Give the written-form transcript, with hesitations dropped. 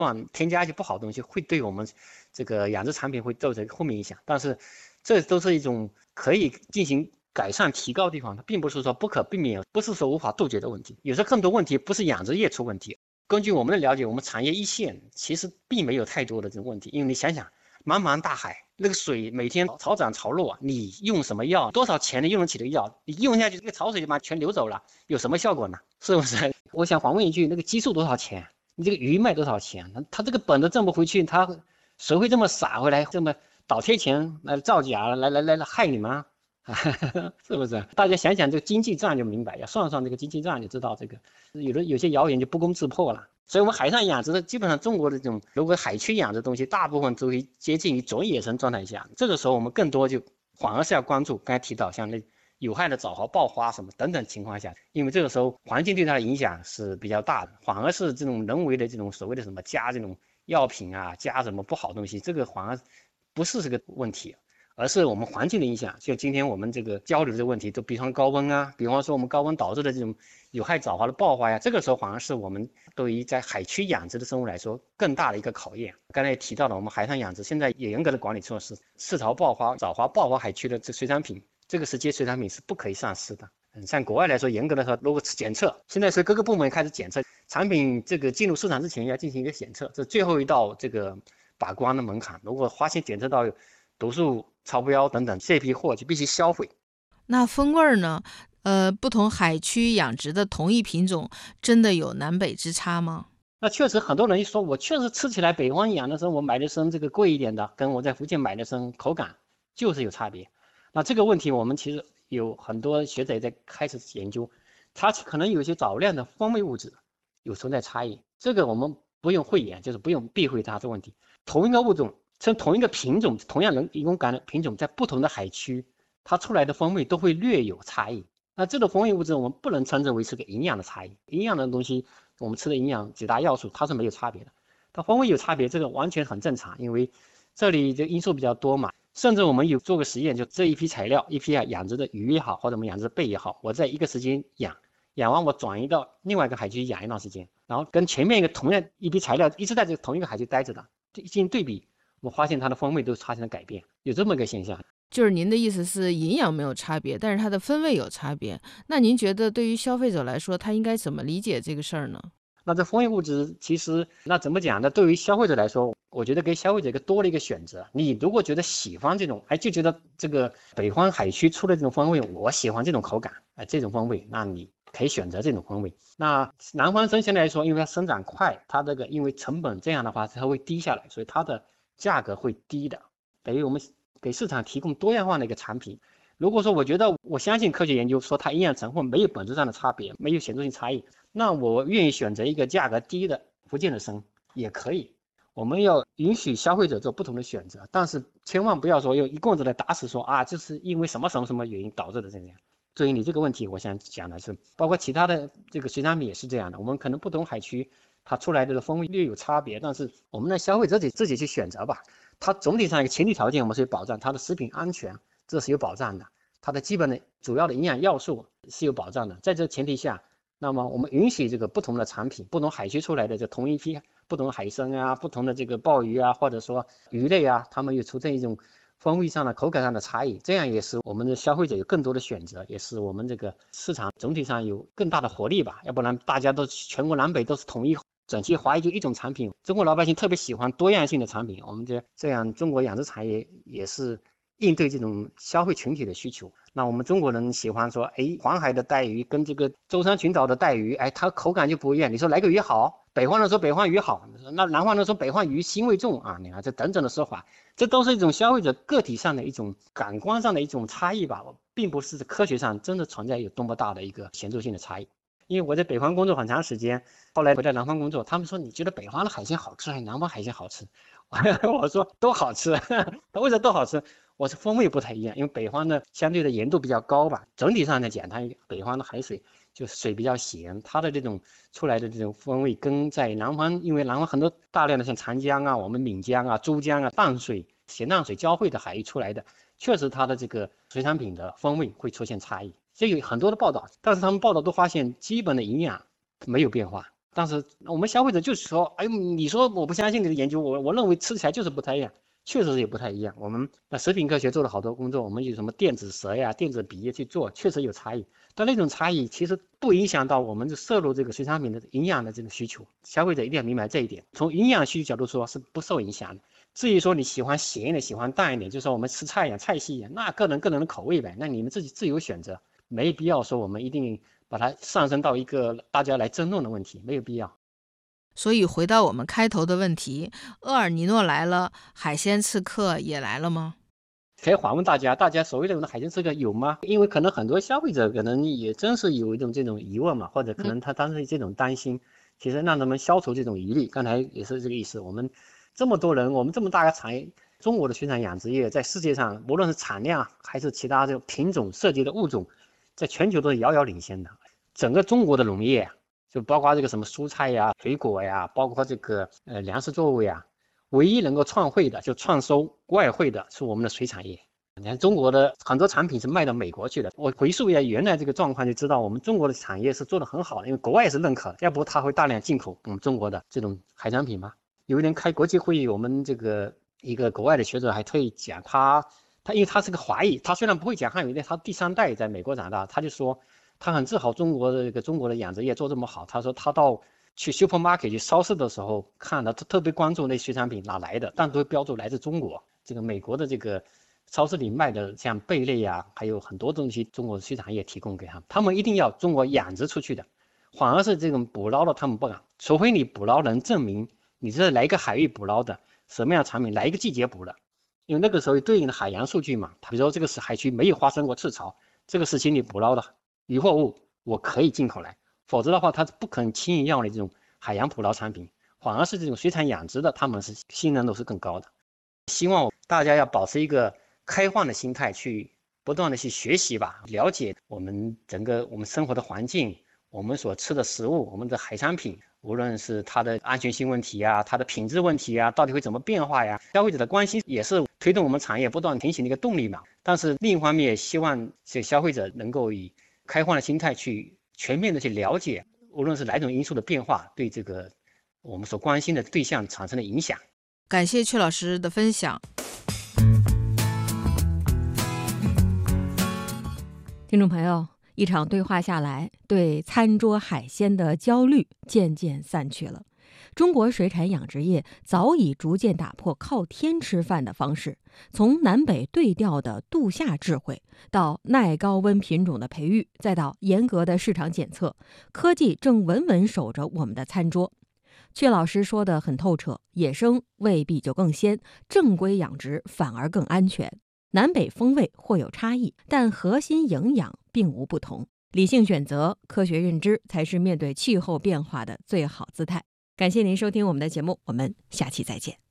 添加一些不好的东西，会对我们这个养殖产品会造成负面影响。但是这都是一种可以进行改善提高的地方，它并不是说不可避免，不是说无法杜绝的问题。有时候更多问题不是养殖业出问题，根据我们的了解，我们产业一线其实并没有太多的这种问题。因为你想想，茫茫大海，那个水每天潮涨潮落，你用什么药，多少钱你用得起的药，你用下去这个潮水就把全流走了，有什么效果呢？是不是？我想反问一句，那个激素多少钱？你这个鱼卖多少钱？他这个本都挣不回去，他谁会这么傻回来，这么倒贴钱来造假，来害你吗？是不是？大家想想这个经济账就明白，要算算这个经济账就知道这个有些谣言就不攻自破了。所以我们海上养殖的基本上中国的这种，如果海区养殖东西，大部分都会接近于准野生状态下。这个时候我们更多就反而是要关注刚才提到像那有害的藻蚝、爆花什么等等情况下，因为这个时候环境对它的影响是比较大的，反而是这种人为的这种所谓的什么加这种药品啊，加什么不好的东西，这个反而不是这个问题。而是我们环境的影响，就今天我们这个交流的问题，都比方高温啊，比方说我们高温导致的这种有害藻华的爆发呀，这个时候反而是我们对于在海区养殖的生物来说更大的一个考验。刚才也提到了，我们海上养殖现在也严格的管理措施，赤潮爆发、藻华爆发海区的这水产品，这个是接水产品是不可以上市的。像国外来说，严格的说，如果检测，现在是各个部门开始检测产品，这个进入市场之前要进行一个检测，这最后一道这个把关的门槛。如果发现检测到毒素超标等等，这批货就必须销毁。 那风味呢？不同海区养殖的同一品种，真的有南北之差吗？ 那确实很多人一说，我确实吃起来北方养的生我买的生这个贵一点的，跟我在福建买的生口感就是有差别。那这个问题我们其实有很多学者在开始研究，它可能有些少量的风味物质有存在差异，这个我们不用讳言，就是不用避讳它这个问题。同一个物种，从同一个品种，同样人工感染品种，在不同的海区，它出来的风味都会略有差异。那这种风味物质我们不能称之为是个营养的差异，营养的东西我们吃的营养几大要素它是没有差别的，它风味有差别，这个完全很正常，因为这里的因素比较多嘛。甚至我们有做个实验，就这一批材料，一批养殖的鱼也好，或者我们养殖的贝也好，我在一个时间养完我转移到另外一个海区养一段时间，然后跟前面一个同样一批材料一直在这同一个海区待着的进行对比，我发现它的风味都发生了改变，有这么个现象。 就是您的意思是营养没有差别，但是它的风味有差别。那您觉得对于消费者来说，他应该怎么理解这个事儿呢？ 那这风味物质其实那怎么讲呢？对于消费者来说，我觉得给消费者一个多了一个选择。你如果觉得喜欢这种，就觉得这个北方海区出的这种风味，我喜欢这种口感，这种风味，那你可以选择这种风味。那南方生相对来说，因为它生长快，它这个因为成本这样的话它会低下来，所以它的价格会低的，等于我们给市场提供多样化的一个产品。如果说我觉得我相信科学研究说它营养成分没有本质上的差别，没有显著性差异，那我愿意选择一个价格低的福建的生也可以。我们要允许消费者做不同的选择，但是千万不要说用一棍子来打死说这是因为什么什么什么原因导致的这样。所以你这个问题，我想讲的是，包括其他的这个水产品也是这样的。我们可能不同海区它出来的风味略有差别，但是我们的消费者自己去选择吧。它总体上一个前提条件，我们是有保障它的食品安全，这是有保障的。它的基本的主要的营养要素是有保障的。在这个前提下，那么我们允许这个不同的产品，不同海区出来的这同一批不同的海参啊，不同的这个鲍鱼啊，或者说鱼类啊，它们有出现一种风味上的、口感上的差异，这样也是我们的消费者有更多的选择，也是我们这个市场总体上有更大的活力吧。要不然大家都全国南北都是统一整齐划一就一种产品，中国老百姓特别喜欢多样性的产品，我们这样中国养殖产业也是应对这种消费群体的需求。那我们中国人喜欢说，黄海的带鱼跟这个舟山群岛的带鱼，它口感就不一样。你说哪个鱼好？北方人说北方鱼好，那南方人说北方鱼腥味重啊。你看这等等的说法，这都是一种消费者个体上的一种感官上的一种差异吧，并不是科学上真的存在有多么大的一个显著性的差异。因为我在北方工作很长时间，后来回到南方工作，他们说你觉得北方的海鲜好吃还是南方海鲜好吃？我说都好吃，为什么都好吃？我是风味不太一样，因为北方的相对的盐度比较高吧，整体上来讲，它北方的海水就是水比较咸，它的这种出来的这种风味跟在南方，因为南方很多大量的像长江啊、我们闽江啊、珠江啊淡水、咸淡水交汇的海域出来的，确实它的这个水产品的风味会出现差异，这有很多的报道，但是他们报道都发现基本的营养没有变化。 但是我们消费者就是说，哎，你说我不相信你的研究，我认为吃起来就是不太一样，确实也不太一样。我们食品科学做了好多工作，我们有什么电子舌呀、电子鼻去做，确实有差异。但那种差异其实不影响到我们摄入这个水产品的营养的这个需求，消费者一定要明白这一点。从营养需求角度说是不受影响的。至于说你喜欢咸一点、喜欢淡一点，就说我们吃菜一样、菜系一样，那个人的口味呗，那你们自己自由选择，没必要说我们一定把它上升到一个大家来争论的问题，没有必要。 所以回到我们开头的问题，厄尔尼诺来了，海鲜刺客也来了吗？ 可以反问大家所谓的海鲜刺客有吗？因为可能很多消费者可能也真是有一种这种疑问嘛，或者可能他当时这种担心，其实让他们消除这种疑虑。刚才也是这个意思。我们这么多人，我们这么大个产业，中国的水产养殖业在世界上，无论是产量还是其他这种品种涉及的物种，在全球都是遥遥领先的。整个中国的农业，就包括这个什么蔬菜呀、水果呀，包括这个粮食作物呀。唯一能够创汇的，就创收外汇的是我们的水产业。你看中国的很多产品是卖到美国去的。我回溯一下原来这个状况，就知道我们中国的产业是做得很好的，因为国外也是认可，要不他会大量进口我们中国的这种海产品吗？有一年开国际会议，我们这个一个国外的学者还特意讲他因为他是个华裔，他虽然不会讲汉语，但他第3代在美国长大，他就说他很自豪中国的养殖业做这么好。他说他到去 supermarket 去超市的时候看到，他特别关注那水产品哪来的，但都会标注来自中国。这个美国的这个超市里卖的像贝类啊，还有很多东西，中国水产业提供给他们，他们一定要中国养殖出去的，反而是这种捕捞的他们不敢，除非你捕捞能证明你是哪一个海域捕捞的，什么样的产品，哪一个季节捕的，因为那个时候对应的海洋数据嘛，比如说这个海区没有发生过赤潮，这个时期你捕捞的渔获物我可以进口来。否则的话，他不可能轻易要你这种海洋捕捞产品，反而是这种水产养殖的，他们是信任度是更高的。希望大家要保持一个开放的心态，去不断的去学习吧，了解我们整个我们生活的环境，我们所吃的食物，我们的海产品，无论是它的安全性问题啊，它的品质问题啊，到底会怎么变化呀？消费者的关心也是推动我们产业不断提醒的一个动力嘛。但是另一方面，也希望这消费者能够以开放的心态去全面的去了解，无论是哪种因素的变化对这个我们所关心的对象产生的影响。 感谢阙老师的分享。 听众朋友，一场对话下来，对餐桌海鲜的焦虑渐渐散去了。中国水产养殖业早已逐渐打破靠天吃饭的方式，从南北对调的度夏智慧，到耐高温品种的培育，再到严格的市场检测，科技正稳稳守着我们的餐桌。阙老师说得很透彻，野生未必就更鲜，正规养殖反而更安全。南北风味或有差异，但核心营养并无不同。理性选择、科学认知才是面对气候变化的最好姿态。感谢您收听我们的节目，我们下期再见。